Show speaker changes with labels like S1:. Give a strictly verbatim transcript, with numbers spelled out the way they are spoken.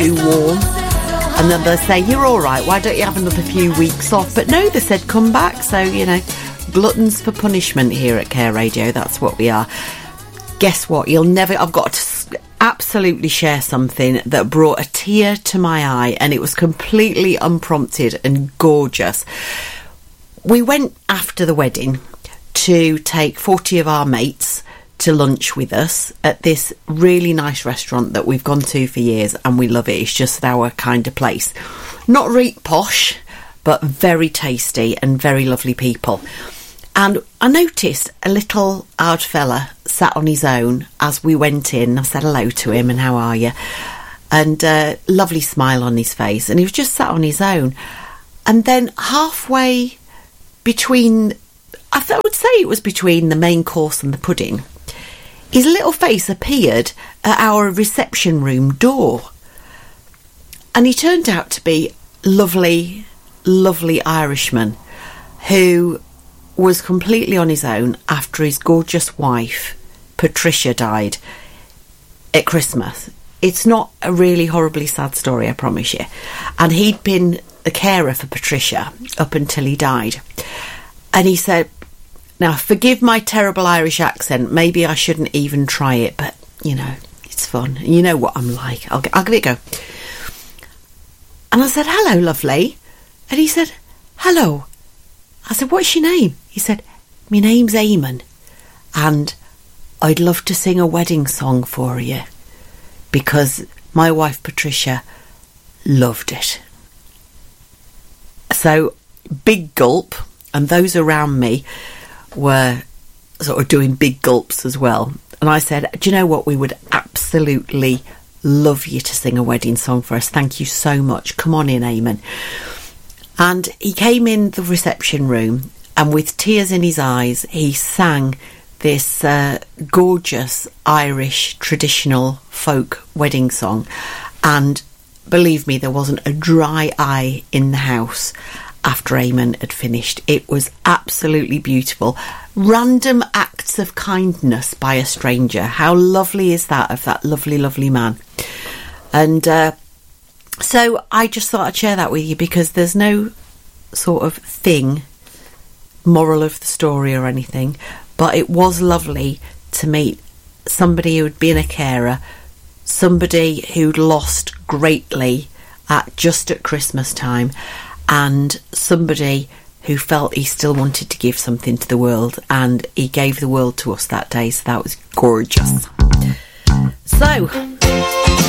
S1: too warm. And then they'll say, you're all right, why don't you have another few weeks off? But no, they said, come back. So, you know, gluttons for punishment here at Care Radio. That's what we are. Guess what? You'll never... I've got to absolutely share something that brought a tear to my eye, and it was completely unprompted and gorgeous. We went after the wedding to take forty of our mates to lunch with us at this really nice restaurant that we've gone to for years, and we love it. It's just our kind of place. Not really posh, but very tasty and very lovely people. And I noticed a little odd fella sat on his own as we went in. I said hello to him and how are you? And a uh, lovely smile on his face. And he was just sat on his own. And then halfway between, I th- I would say it was between the main course and the pudding, his little face appeared at our reception room door. And he turned out to be lovely, lovely Irishman who was completely on his own after his gorgeous wife, Patricia, died at Christmas. It's not a really horribly sad story, I promise you. And he'd been the carer for Patricia up until he died. And he said, now, forgive my terrible Irish accent. Maybe I shouldn't even try it, but, you know, it's fun. You know what I'm like. I'll, I'll give it a go. And I said, hello, lovely. And he said, hello. I said, what's your name? He said, my name's Eamon, and I'd love to sing a wedding song for you because my wife, Patricia, loved it. So, big gulp, and those around me were sort of doing big gulps as well. And I said, do you know what? We would absolutely love you to sing a wedding song for us. Thank you so much. Come on in, Eamon. And he came in the reception room, and with tears in his eyes, he sang this uh, gorgeous Irish traditional folk wedding song. And believe me, there wasn't a dry eye in the house after Eamon had finished. It was absolutely beautiful. Random acts of kindness by a stranger. How lovely is that, of that lovely, lovely man? And uh, so I just thought I'd share that with you, because there's no sort of thing, moral of the story or anything, but it was lovely to meet somebody who'd been a carer, somebody who'd lost greatly at just at Christmas time, and somebody who felt he still wanted to give something to the world, and he gave the world to us that day. So that was gorgeous. So